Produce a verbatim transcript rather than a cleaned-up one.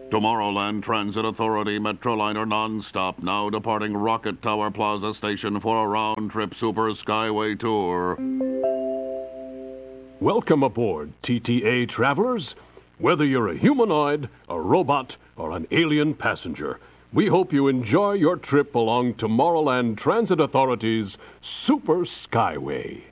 Tomorrowland Transit Authority Metroliner nonstop, now departing Rocket Tower Plaza Station for a round-trip Super Skyway tour. Welcome aboard, T T A travelers. Whether you're a humanoid, a robot, or an alien passenger, we hope you enjoy your trip along Tomorrowland Transit Authority's Super Skyway.